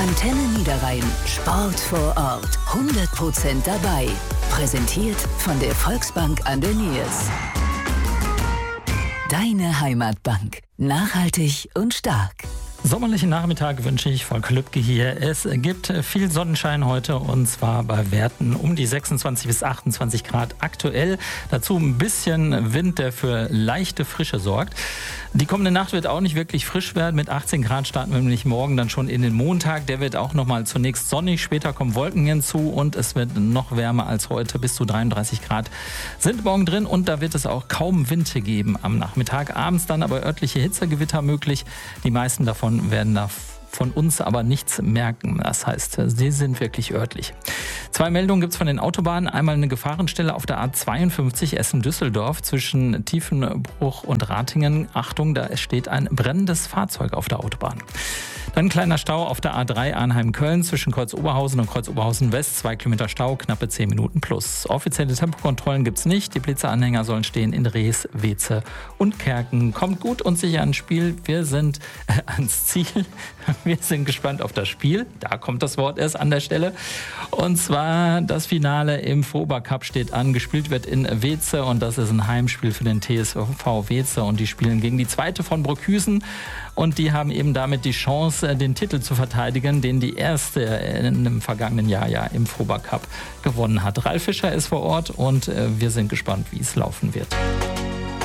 Antenne Niederrhein. Sport vor Ort. 100% dabei. Präsentiert von der Volksbank an der Niers. Deine Heimatbank. Nachhaltig und stark. Sommerlichen Nachmittag wünsche ich, Volker Lübcke hier. Es gibt viel Sonnenschein heute und zwar bei Werten um die 26 bis 28 Grad aktuell. Dazu ein bisschen Wind, der für leichte Frische sorgt. Die kommende Nacht wird auch nicht wirklich frisch werden. Mit 18 Grad starten wir nämlich morgen dann schon in den Montag. Der wird auch nochmal zunächst sonnig, später kommen Wolken hinzu und es wird noch wärmer als heute. Bis zu 33 Grad sind morgen drin und da wird es auch kaum Wind geben am Nachmittag. Abends dann aber örtliche Hitzegewitter möglich. Die meisten davon werden von uns aber nichts merken. Das heißt, sie sind wirklich örtlich. 2 Meldungen gibt es von den Autobahnen. Einmal eine Gefahrenstelle auf der A52 Essen-Düsseldorf zwischen Tiefenbruch und Ratingen. Achtung, da steht ein brennendes Fahrzeug auf der Autobahn. Dann ein kleiner Stau auf der A3 Arnheim-Köln zwischen Kreuz-Oberhausen und Kreuz-Oberhausen-West. 2 Kilometer Stau, knappe 10 Minuten plus. Offizielle Tempokontrollen gibt es nicht. Die Blitzeranhänger sollen stehen in Rees, Weze und Kerken. Kommt gut und sicher ans Spiel. Wir sind ans Ziel. Wir sind gespannt auf das Spiel. Da kommt das Wort erst an der Stelle. Und zwar das Finale im FOBA Cup steht an. Gespielt wird in Weze und das ist ein Heimspiel für den TSV Weze. Und die spielen gegen die zweite von Brockhüsen. Und die haben eben damit die Chance, den Titel zu verteidigen, den die erste in dem vergangenen Jahr ja im FOBA Cup gewonnen hat. Ralf Fischer ist vor Ort und wir sind gespannt, wie es laufen wird.